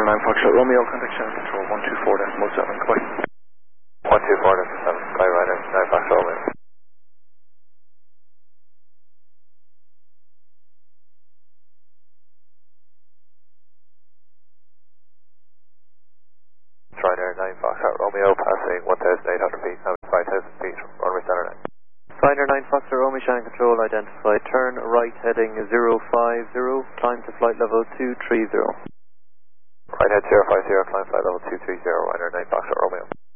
9 Foxtrot Romeo, contact channel control 124.7, goodbye. 124.7, goodbye, Ryder, 9 Foxtrot Romeo. Ryder, 9 Foxtrot Romeo, passing 1,800 feet, now 5,000 feet, runway center 9. Ryder 9 Foxtrot Romeo, Shannon Control, identified, turn right heading 050, climb to flight level 230. Right head 050, climb flight level 230, Ryder 9 Foxtrot Romeo.